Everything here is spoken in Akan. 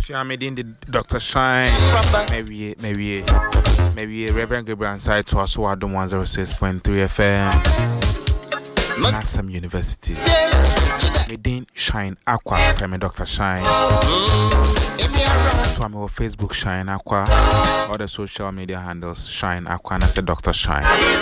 I'm meeting the Dr. Shine. Maybe Reverend Gabriel Inside to us who are the 106.3 FM. Nassam University. Meeting Shine Aqua from Dr. Shine. So I'm on Facebook Shine Aqua. All the social media handles Shine Aqua and I said Dr. Shine.